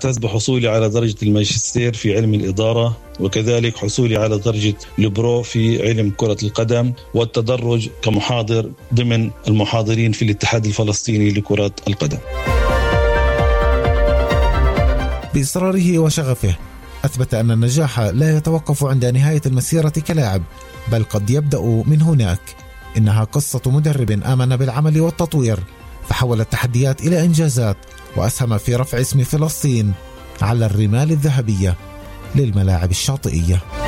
اعتز بحصولي على درجة الماجستير في علم الإدارة، وكذلك حصولي على درجة البرو في علم كرة القدم، والتدرج كمحاضر ضمن المحاضرين في الاتحاد الفلسطيني لكرة القدم. بإصراره وشغفه أثبت أن النجاح لا يتوقف عند نهاية المسيرة كلاعب، بل قد يبدأ من هناك. إنها قصة مدرب آمن بالعمل والتطوير، فحول التحديات إلى إنجازات، وأسهم في رفع اسم فلسطين على الرمال الذهبية للملاعب الشاطئية.